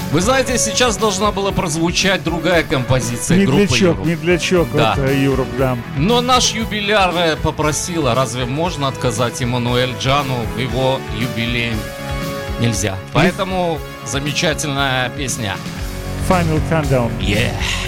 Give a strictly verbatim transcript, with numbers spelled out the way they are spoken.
Вы знаете, сейчас должна была прозвучать другая композиция группы Медлячок, Europe. медлячок, Да. вот Europe, да. Но наш юбиляр попросила, разве можно отказать Эммануэль Джану в его юбилей? Нельзя. Поэтому замечательная песня. Final Countdown. Yeah.